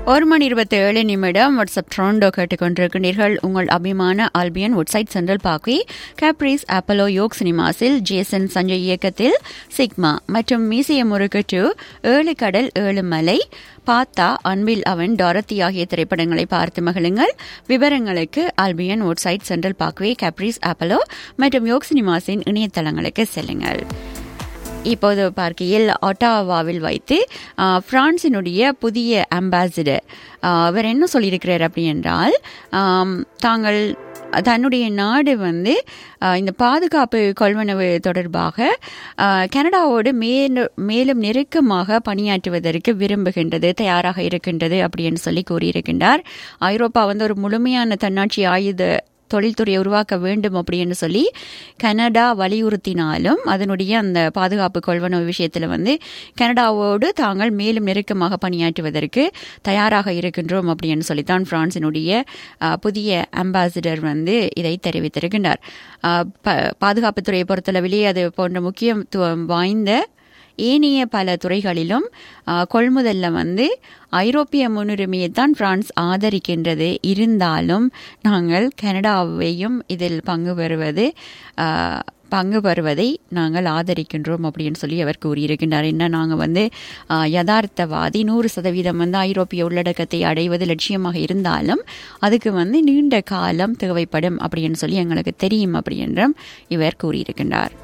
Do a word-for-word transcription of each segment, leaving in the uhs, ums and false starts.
ஒரு மணி இருபத்தி ஏழு நிமிடம் வாட்ஸ்அப் ட்ரோண்டோ கேட்டுக்கொண்டிருக்கிறீர்கள். உங்கள் அபிமான Albion Woodside central parkway Caprice Apollo yoke சினிமாஸில் Jason Sanjay இயக்கத்தில் சிக்மா மற்றும் மீசிய முருகு டூ ஏழு கடல் ஏழு மலை பாத்தா அன்பில் அவன் டாரத்தி ஆகிய திரைப்படங்களை பார்த்து மகிழுங்கள். விவரங்களுக்கு Albion Woodside central parkway Caprice Apollo மற்றும் யோக் சினிமாஸின் இணையதளங்களுக்கு செல்லுங்கள். இப்போது பார்க்கையில் ஒட்டாவாவில் வைத்து பிரான்சினுடைய புதிய அம்பாசிடர் அவர் என்ன சொல்லியிருக்கிறார் அப்படி என்றால், தாங்கள் தன்னுடைய நாடு வந்து இந்த பாதுகாப்பு கொள்வனவு தொடர்பாக கனடாவோடு மேலும் மேலும் நெருக்கமாக பணியாற்றுவதற்கு விரும்புகின்றது, தயாராக இருக்கின்றது அப்படின்னு சொல்லி கூறியிருக்கின்றார். ஐரோப்பா வந்து ஒரு முழுமையான தன்னாட்சி ஆயுத தொழில்துறையை உருவாக்க வேண்டும் அப்படின்னு சொல்லி கனடா வலியுறுத்தினாலும் அதனுடைய அந்த பாதுகாப்பு கொள்வனவு விஷயத்தில் வந்து கனடாவோடு தாங்கள் மேலும் நெருக்கமாக பணியாற்றுவதற்கு தயாராக இருக்கின்றோம் அப்படின்னு சொல்லித்தான் பிரான்சினுடைய புதிய அம்பாசிடர் வந்து இதை தெரிவித்திருக்கின்றார். பாதுகாப்புத்துறையை பொறுத்தளவிலே அது போன்ற முக்கியத்துவம் வாய்ந்த ஏனைய பல துறைகளிலும் கொள்முதல்ல வந்து ஐரோப்பிய முன்னுரிமையைத்தான் பிரான்ஸ் ஆதரிக்கின்றது. இருந்தாலும் நாங்கள் கனடாவையும் இதில் பங்கு பெறுவது பங்கு பெறுவதை நாங்கள் ஆதரிக்கின்றோம் அப்படின்னு சொல்லி அவர் கூறியிருக்கின்றார். என்ன, நாங்கள் வந்து யதார்த்தவாதி, நூறு சதவீதம் வந்து ஐரோப்பிய உள்ளடக்கத்தை அடைவது லட்சியமாக இருந்தாலும் அதுக்கு வந்து நீண்ட காலம் தேவைப்படும் அப்படின்னு சொல்லி எங்களுக்கு தெரியும் அப்படின்றும் இவர் கூறியிருக்கின்றார்.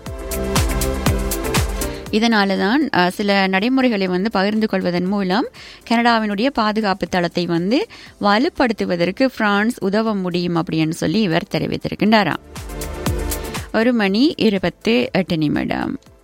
இதனால தான் சில நடைமுறைகளை வந்து பகிர்ந்து கொள்வதன் மூலம் கனடாவினுடைய பாதுகாப்பு தளத்தை வந்து வலுப்படுத்துவதற்கு பிரான்ஸ் உதவ முடியும் அப்படின்னு சொல்லி இவர் தெரிவித்திருக்கின்றாராம். ஒரு மணி இருபத்தி எட்டு நிமிடம்.